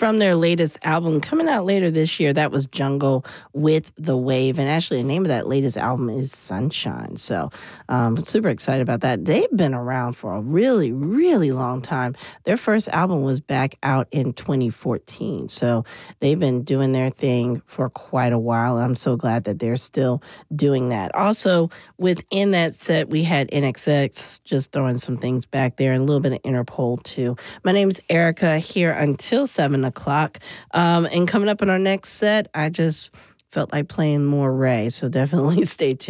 from their latest album coming out later this year. That was Jungle with the Wave. And actually, the name of that latest album is Sunshine. So super excited about that. They've been around for a really, really long time. Their first album was back out in 2014. So they've been doing their thing for quite a while. I'm so glad that they're still doing that. Also, within that set, we had NXX just throwing some things back there and a little bit of Interpol, too. My name is Erica, here until 7 o'clock. And coming up in our next set, I just felt like playing more Ray. So definitely stay tuned.